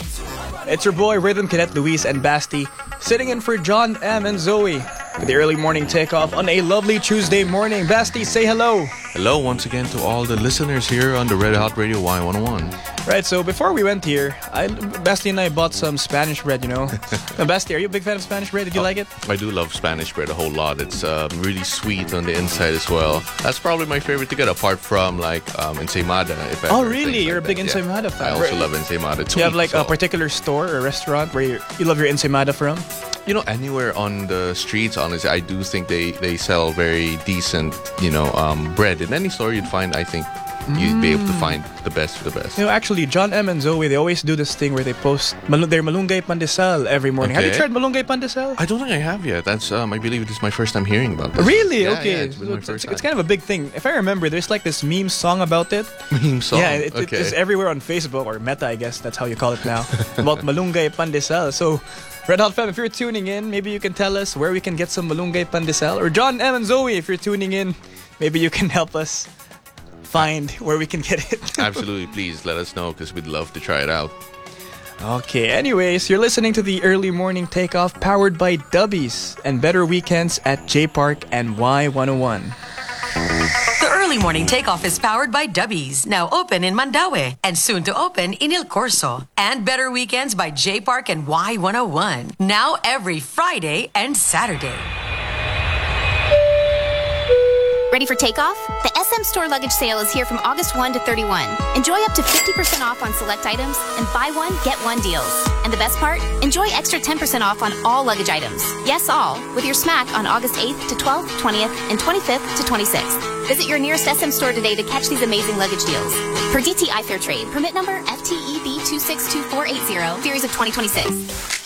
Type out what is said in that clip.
It's your boy Rhythm Cadet Luis and Basti, sitting in for John M and Zoe for the early morning takeoff on a lovely Tuesday morning. Basti, say hello. Hello once again to all the listeners here on the Red Hot Radio Y101. Right, so before we went here, Basti and I bought some Spanish bread, you know. Basti, are you a big fan of Spanish bread? Did you like it? I do love Spanish bread a whole lot. It's really sweet on the inside as well. That's probably my favorite to get, apart from like ensaymada. Oh, really? You're a big ensaymada fan. I also love ensaymada. Do you have like a particular store or restaurant where you love your ensaymada from? You know, anywhere on the streets, honestly, I do think they sell very decent, bread. In any store you'd find, I think, you'd be able to find the best of the best. You know, actually, John M and Zoe, they always do this thing where they post their malunggay pandesal every morning. Okay. Have you tried malunggay pandesal? I don't think I have yet. That's I believe this is my first time hearing about this. Really? Yeah, okay. Yeah, it's been my first time. It's kind of a big thing. If I remember, there's like this meme song about it. Meme song? Yeah, it's everywhere on Facebook, or Meta, I guess that's how you call it now, about malunggay pandesal. So, Red Hot Fam, if you're tuning in, maybe you can tell us where we can get some malunggay pandesal. Or John M and Zoe, if you're tuning in, maybe you can help us find where we can get it. Absolutely, please let us know because we'd love to try it out. Okay, anyways, you're listening to the early morning takeoff powered by Dubbies and better weekends at J Park and Y101. The early morning takeoff is powered by Dubbies, now open in Mandaue and soon to open in El Corso. And better weekends by J Park and Y101, now every Friday and Saturday. Ready for takeoff? The SM Store Luggage Sale is here from August 1 to 31. Enjoy up to 50% off on select items and buy one, get one deals. And the best part? Enjoy extra 10% off on all luggage items. Yes, all, with your smack on August 8th to 12th, 20th, and 25th to 26th. Visit your nearest SM store today to catch these amazing luggage deals. Per DTI Fair Trade, permit number FTEB 262480, series of 2026.